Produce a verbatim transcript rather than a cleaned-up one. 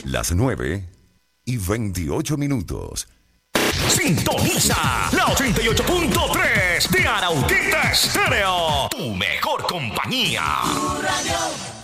Las nueve y veintiocho minutos. Sintoniza la ochenta y ocho punto tres de Arauquita Estéreo. Tu mejor compañía. Tu radio.